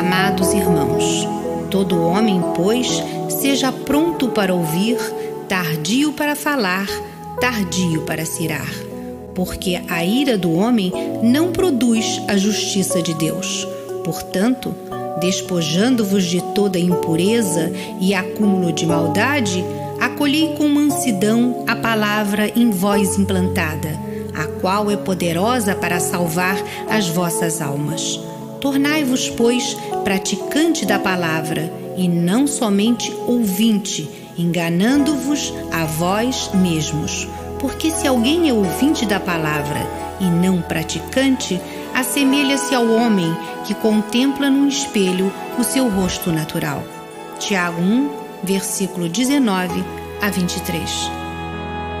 Amados irmãos, todo homem, pois, seja pronto para ouvir, tardio para falar, tardio para se irar. Porque a ira do homem não produz a justiça de Deus. Portanto, despojando-vos de toda impureza e acúmulo de maldade, acolhei com mansidão a palavra em vós implantada, a qual é poderosa para salvar as vossas almas. Tornai-vos, pois, praticante da palavra, e não somente ouvinte, enganando-vos a vós mesmos. Porque se alguém é ouvinte da palavra e não praticante, assemelha-se ao homem que contempla num espelho o seu rosto natural. Tiago 1, versículo 19 a 23.